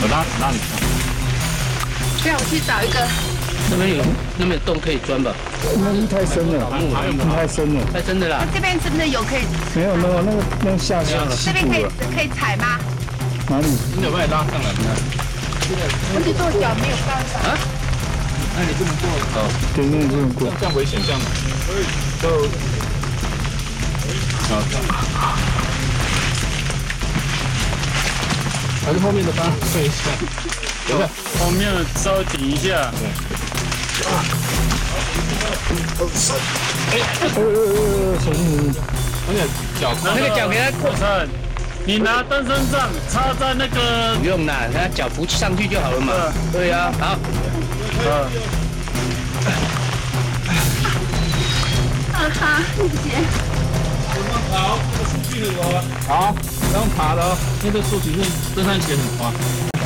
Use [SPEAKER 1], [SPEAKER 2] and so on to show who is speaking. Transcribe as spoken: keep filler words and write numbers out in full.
[SPEAKER 1] 我拉拉你上。
[SPEAKER 2] 这样我去找一个。
[SPEAKER 3] 那边有那边有洞可以钻吧？
[SPEAKER 4] 那是太深了，太深了，
[SPEAKER 3] 太深的啦。
[SPEAKER 2] 这边是不是有可以？
[SPEAKER 4] 没有没有，那个那个下下
[SPEAKER 2] 这边可以可以踩吗？
[SPEAKER 4] 哪里？
[SPEAKER 1] 你有把你拉上来吗？
[SPEAKER 2] 我只跺脚没有办法。
[SPEAKER 3] 啊？
[SPEAKER 1] 那你不能过哦，
[SPEAKER 4] 对，那个不能过，
[SPEAKER 1] 这样危险，这样就好。还是后面的帮对一下，等一下，
[SPEAKER 5] 后面稍微顶一下。
[SPEAKER 1] 对。
[SPEAKER 4] 哎哎哎哎，小心！
[SPEAKER 1] 而且脚
[SPEAKER 3] 那个脚给他
[SPEAKER 5] 过程，你拿登山杖插在那个。
[SPEAKER 3] 不用啦，他脚扶上去就好了嘛。对呀，好。
[SPEAKER 5] 嗯。
[SPEAKER 2] 哈哈，谢谢。
[SPEAKER 1] 好，这个数据是什么？好，不用爬了哦，因为这数据是登山鞋很滑。